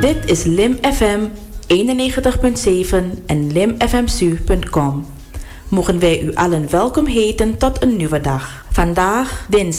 Dit is Lim FM 91.7 en limfmsu.com. Mogen wij u allen welkom heten tot een nieuwe dag. Vandaag dinsdag